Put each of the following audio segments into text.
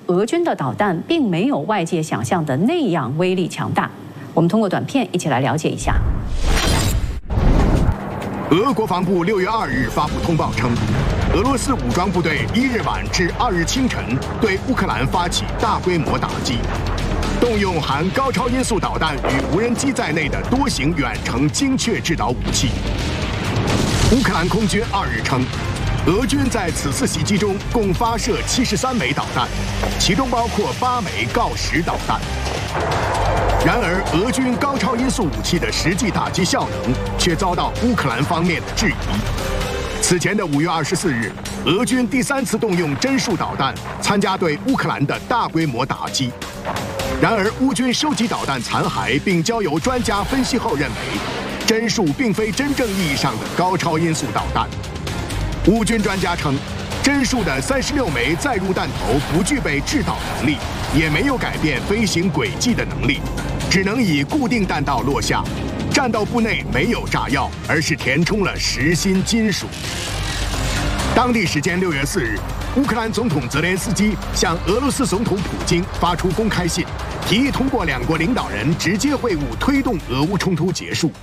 俄军的导弹并没有外界想象的那样威力强大。我们通过短片一起来了解一下。 俄国防部6月2日发布通报称，俄罗斯武装部队1日晚至2日清晨对乌克兰发起大规模打击，动用含高超音速导弹与无人机在内的多型远程精确制导武器。乌克兰空军2日称，俄军在此次袭击中共发射73枚导弹，其中包括8枚锆石导弹。然而，俄军高超音速武器的实际打击效能却遭到乌克兰方面的质疑。此前的5月24日，俄军第3次动用针数导弹参加对乌克兰的大规模打击。然而，乌军收集导弹残骸并交由专家分析后认为，针数并非真正意义上的高超音速导弹。乌军专家称，针数的36枚载入弹头不具备制导能力，也没有改变飞行轨迹的能力，只能以固定弹道落下。战斗部内没有炸药，而是填充了实心金属。当地时间6月4日，乌克兰总统泽连斯基向俄罗斯总统普京发出公开信，提议通过两国领导人直接会晤，推动俄乌冲突结束。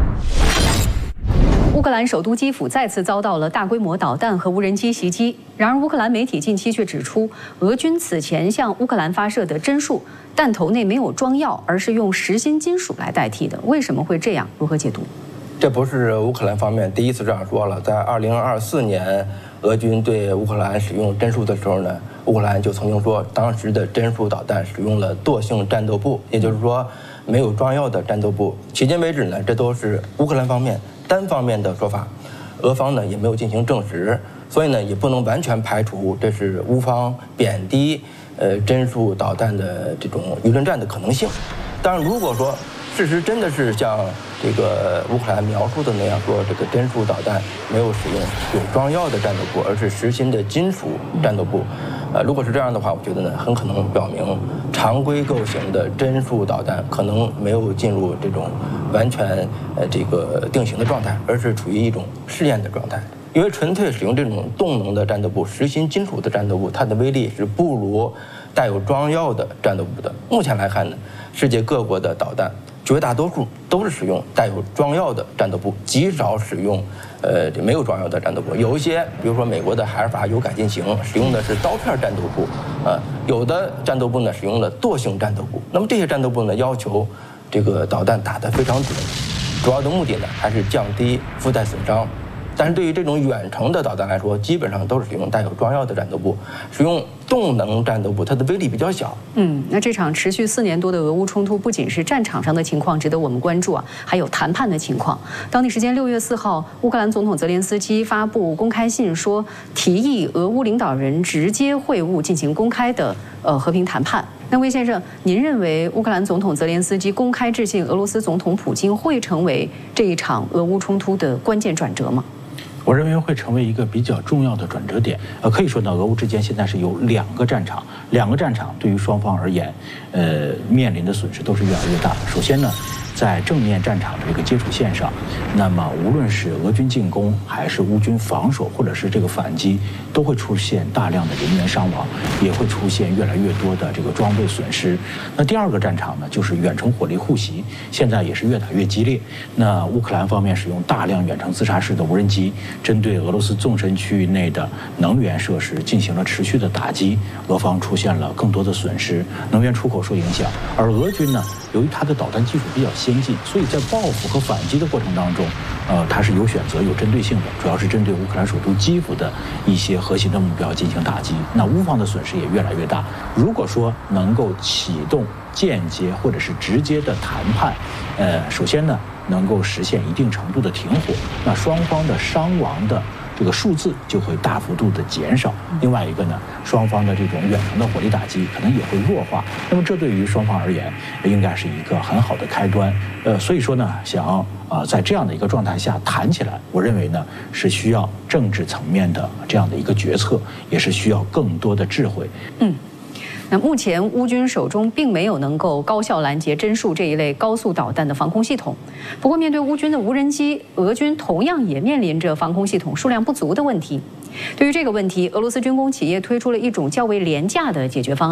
乌克兰首都基辅再次遭到了大规模导弹和无人机袭击。然而，乌克兰媒体近期却指出，俄军此前向乌克兰发射的针数弹头内没有装药，而是用实心金属来代替的。为什么会这样？如何解读？ 这不是乌克兰方面第一次这样说了。在2024年，俄军对乌克兰使用针数的时候呢，乌克兰就曾经说，当时的针数导弹使用了惰性战斗部，也就是说没有装药的战斗部。迄今为止呢，这都是乌克兰方面单方面的说法，俄方呢也没有进行证实，所以呢也不能完全排除这是乌方贬低针数导弹的这种舆论战的可能性。当然，如果说事实真的是像这个乌克兰描述的那样，说这个针数导弹没有使用有装药的战斗部，而是实心的金属战斗部，如果是这样的话，我觉得呢，很可能表明常规构型的针数导弹可能没有进入这种完全这个定型的状态，而是处于一种试验的状态。因为纯粹使用这种动能的战斗部、实心金属的战斗部，它的威力是不如带有装药的战斗部的。目前来看呢，世界各国的导弹绝大多数都是使用带有装药的战斗部，极少使用没有装药的战斗部。有一些，比如说美国的海尔法有改进型，使用的是刀片战斗部，有的战斗部呢使用了惰性战斗部。那么这些战斗部呢，要求这个导弹打得非常准，主要的目的呢还是降低附带损伤。但是对于这种远程的导弹来说，基本上都是使用带有装药的战斗部，使用动能战斗部，它的威力比较小。 那这场持续4年多的俄乌冲突，不仅是战场上的情况值得我们关注啊，还有谈判的情况。当地时间6月4号，乌克兰总统泽连斯基发布公开信说，提议俄乌领导人直接会晤，进行公开的和平谈判。那魏先生，您认为乌克兰总统泽连斯基公开致信俄罗斯总统普京，会成为这一场俄乌冲突的关键转折吗？ 我认为会成为一个比较重要的转折点。可以说呢，俄乌之间现在是有2个战场，2个战场对于双方而言，面临的损失都是越来越大的。首先呢，在正面战场的这个接触线上，那么无论是俄军进攻，还是乌军防守，或者是这个反击，都会出现大量的人员伤亡，也会出现越来越多的这个装备损失。那第2个战场呢，就是远程火力互袭，现在也是越打越激烈。那乌克兰方面使用大量远程自杀式的无人机，针对俄罗斯纵深区域内的能源设施进行了持续的打击，俄方出现了更多的损失，能源出口受影响。而俄军呢，由于它的导弹技术比较先进，所以在报复和反击的过程当中，它是有选择、有针对性的，主要是针对乌克兰首都基辅的一些核心的目标进行打击。那乌方的损失也越来越大。如果说能够启动间接或者是直接的谈判，首先呢，能够实现一定程度的停火，那双方的伤亡的这个数字就会大幅度的减少。另外一个呢，双方的这种远程的火力打击可能也会弱化。那么这对于双方而言，应该是一个很好的开端。所以说呢，想在这样的一个状态下谈起来，我认为呢是需要政治层面的这样的一个决策，也是需要更多的智慧。 那目前乌军手中并没有能够高效拦截针数这一类高速导弹的防空系统。不过，面对乌军的无人机，俄军同样也面临着防空系统数量不足的问题。对于这个问题，俄罗斯军工企业推出了一种较为廉价的解决方案。